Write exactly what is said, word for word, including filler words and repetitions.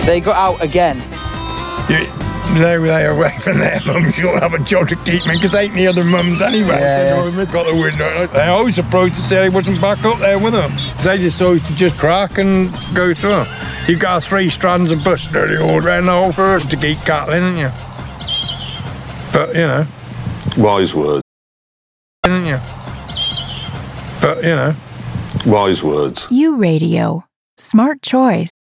They got out again. You, they they away from their mums. You'll have a job to keep me because ain't the other mums anyway. Yeah. So they've got the window. They always surprised to say I wasn't back up there with them. They just always to just crack and go through. You've got three strands of bush nearly all around the whole forest to keep cattling, haven't you? But you know, Wise words. haven't you? But you know, Wise words. U Radio. Smart choice.